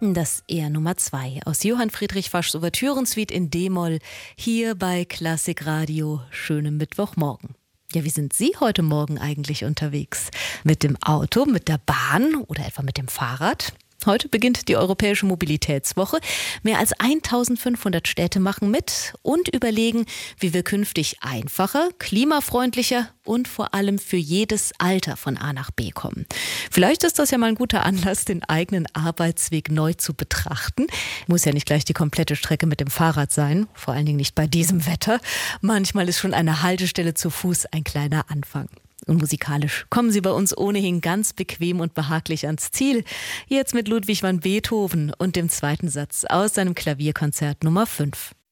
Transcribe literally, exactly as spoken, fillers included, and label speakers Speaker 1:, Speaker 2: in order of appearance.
Speaker 1: Das eher Nummer zwei aus Johann Friedrich Faschs Ouvertürensuite in D-Moll hier bei Klassikradio. Schönen Mittwochmorgen. Ja, wie sind Sie heute Morgen eigentlich unterwegs? Mit dem Auto, mit der Bahn oder etwa mit dem Fahrrad? Heute beginnt die Europäische Mobilitätswoche. Mehr als eintausendfünfhundert Städte machen mit und überlegen, wie wir künftig einfacher, klimafreundlicher und vor allem für jedes Alter von A nach B kommen. Vielleicht ist das ja mal ein guter Anlass, den eigenen Arbeitsweg neu zu betrachten. Muss ja nicht gleich die komplette Strecke mit dem Fahrrad sein, vor allen Dingen nicht bei diesem Wetter. Manchmal ist schon eine Haltestelle zu Fuß ein kleiner Anfang. Und musikalisch kommen Sie bei uns ohnehin ganz bequem und behaglich ans Ziel. Jetzt mit Ludwig van Beethoven und dem zweiten Satz aus seinem Klavierkonzert Nummer fünf.